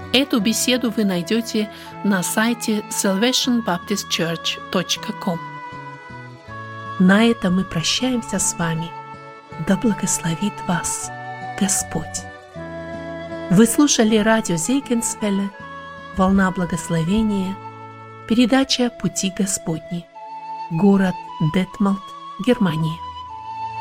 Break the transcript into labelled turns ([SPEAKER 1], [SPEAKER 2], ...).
[SPEAKER 1] Эту беседу вы найдете на сайте salvationbaptistchurch.com. На этом мы прощаемся с вами. Да благословит вас Господь. Вы слушали радио Зегенсвелле, «Волна благословения», передача «Пути Господни», город Детмолд, Германия.